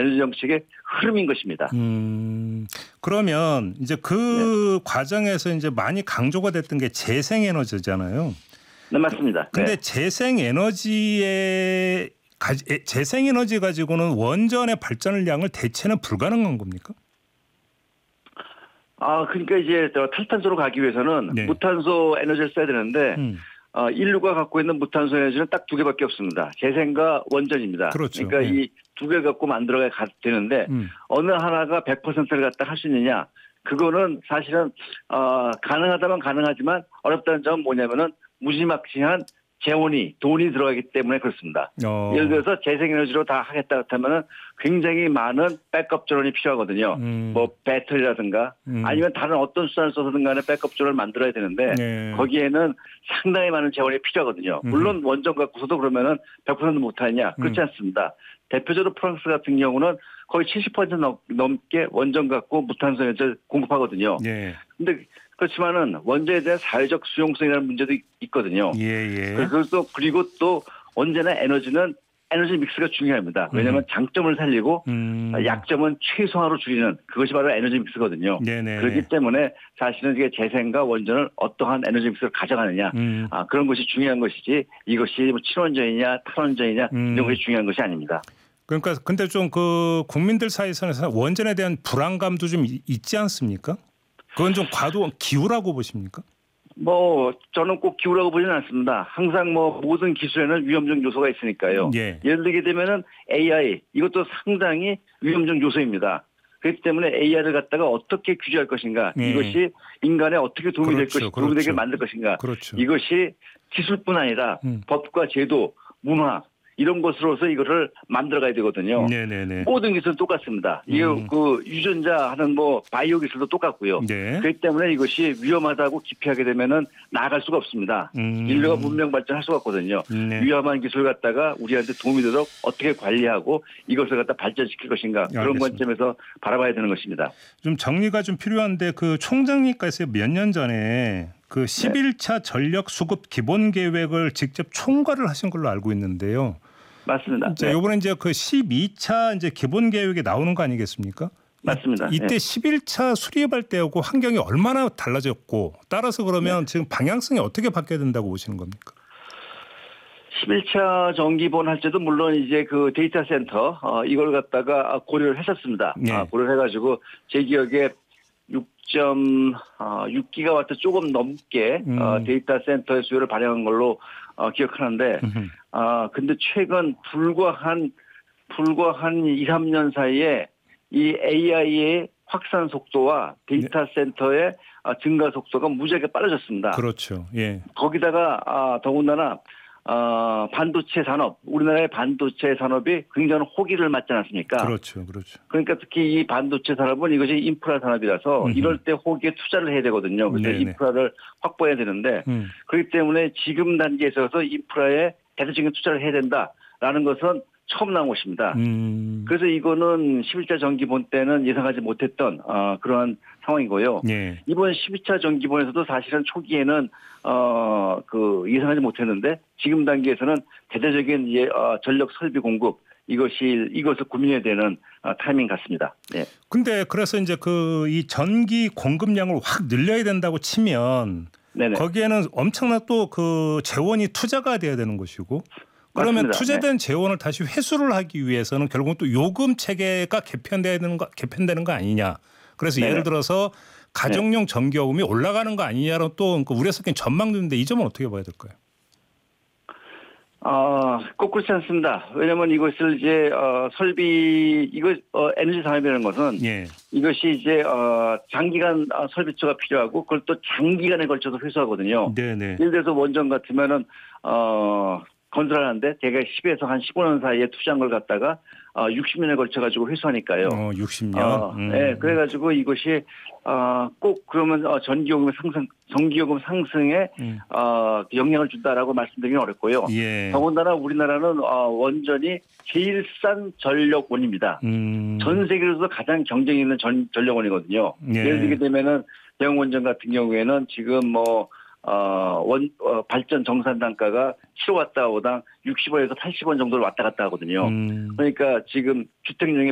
에너지 정책의 흐름인 것입니다. 그러면 이제 그 과정에서 이제 많이 강조가 됐던 게 재생에너지잖아요. 네, 맞습니다. 근데 재생에너지 가지고는 원전의 발전량을 대체는 불가능한 겁니까? 그러니까 이제 탈탄소로 가기 위해서는 무탄소 에너지를 써야 되는데 인류가 갖고 있는 무탄소 에너지는 딱 두 개밖에 없습니다. 재생과 원전입니다. 그렇죠. 그러니까 이 두 개 갖고 만들어야 되는데 어느 하나가 100%를 갖다 할 수 있느냐? 그거는 사실은 가능하다면 가능하지만 어렵다는 점은 뭐냐면은 무지막지한 돈이 들어가기 때문에 그렇습니다. 예를 들어서 재생에너지로 다 하겠다 그렇다면 굉장히 많은 백업 전원이 필요하거든요. 뭐 배터리라든가 아니면 다른 어떤 수단을 써서든 간에 백업 전원을 만들어야 되는데 거기에는 상당히 많은 재원이 필요하거든요. 물론 원전 갖고서도 그러면은 100% 못하느냐? 그렇지 않습니다. 대표적으로 프랑스 같은 경우는 거의 70% 넘게 원전 갖고 무탄소 에너지를 공급하거든요. 근데 그렇지만은 원전에 대한 사회적 수용성이라는 문제도 있거든요. 그리고 또 언제나 에너지 믹스가 중요합니다. 왜냐하면 장점을 살리고 약점은 최소화로 줄이는 그것이 바로 에너지 믹스거든요. 그렇기 때문에 사실은 이게 재생과 원전을 어떠한 에너지 믹스를 가져가느냐 그런 것이 중요한 것이지 이것이 뭐 친원전이냐 탈원전이냐 이런 것이 중요한 것이 아닙니다. 그러니까 근데 좀 그 국민들 사이에서는 원전에 대한 불안감도 좀 있지 않습니까? 그건 좀 기우라고 보십니까? 저는 꼭 기우라고 보지는 않습니다. 항상 모든 기술에는 위험적 요소가 있으니까요. 예를 들게 되면은 AI 이것도 상당히 위험적 요소입니다. 그렇기 때문에 AI를 갖다가 어떻게 규제할 것인가, 이것이 인간에 어떻게 도움이 될 것인가, 도움이 되게 만들 것인가, 이것이 기술뿐 아니라 법과 제도, 문화 이런 것으로서 이거를 만들어가야 되거든요. 모든 기술은 똑같습니다. 이게 그 유전자 하는 바이오 기술도 똑같고요. 그렇기 때문에 이것이 위험하다고 기피하게 되면은 나아갈 수가 없습니다. 인류가 문명 발전할 수가 없거든요. 위험한 기술 갖다가 우리한테 도움이 되도록 어떻게 관리하고 이것을 갖다 발전시킬 것인가 그런 관점에서 바라봐야 되는 것입니다. 좀 정리가 좀 필요한데 그 총장님께서 몇 년 전에 그 11차 전력 수급 기본 계획을 직접 총괄을 하신 걸로 알고 있는데요. 맞습니다. 이번에 이제 그 12차 이제 기본 계획에 나오는 거 아니겠습니까? 맞습니다. 이때 11차 수립할 때하고 환경이 얼마나 달라졌고 따라서 그러면 지금 방향성이 어떻게 바뀌어야 된다고 보시는 겁니까? 11차 정기본 할 때도 물론 이제 그 데이터 센터 이걸 갖다가 고려를 했었습니다. 고려를 해가지고 제 기억에 6.6기가와트 조금 넘게 데이터 센터의 수요를 반영한 걸로 기억하는데 근데 최근 불과 한 2, 3년 사이에 이 AI의 확산 속도와 데이터 센터의 증가 속도가 무지하게 빨라졌습니다. 그렇죠. 거기다가 더군다나 반도체 산업, 우리나라의 반도체 산업이 굉장히 호기를 맞지 않았습니까? 그렇죠. 그러니까 특히 이 반도체 산업은 이것이 인프라 산업이라서 이럴 때 호기에 투자를 해야 되거든요. 그래서 인프라를 확보해야 되는데 그렇기 때문에 지금 단계에 있어서 인프라에 대대적인 투자를 해야 된다라는 것은 처음 나온 것입니다. 그래서 이거는 11차 정기본 때는 예상하지 못했던 그러한 상황이고요. 이번 12차 정기본에서도 사실은 초기에는 예상하지 못했는데 지금 단계에서는 대대적인 전력 설비 공급 이것을 고민해야 되는 타이밍 같습니다. 근데 그래서 이제 이 전기 공급량을 확 늘려야 된다고 치면 거기에는 엄청난 또 그 재원이 투자가 돼야 되는 것이고 그러면 맞습니다. 투자된 재원을 다시 회수를 하기 위해서는 결국 또 요금 체계가 개편되는 거 아니냐. 그래서 예를 들어서 가정용 전기요금이 올라가는 거 아니냐로 또 우려 섞인 전망도 있는데 이 점은 어떻게 봐야 될까요? 꼭 그렇지 않습니다. 왜냐하면 이것을 이제 에너지 산업이라는 것은 이것이 이제 장기간 설비처가 필요하고 그걸 또 장기간에 걸쳐서 회수하거든요. 예를 들어서 원전 같으면은 건설하는데 대개 10에서 한 15년 사이에 투자한 걸 갖다가 60년에 걸쳐가지고 회수하니까요. 60년? 그래가지고 이것이 꼭 그러면 전기요금 상승에 영향을 준다라고 말씀드리긴 어렵고요. 더군다나 우리나라는 원전이 제일 싼 전력원입니다. 전 세계에서도 가장 경쟁이 있는 전력원이거든요. 예를 들게 되면은 대형 원전 같은 경우에는 지금 발전 정산 단가가 킬로와트아워당 60원에서 80원 정도로 왔다 갔다 하거든요. 그러니까 지금 주택용의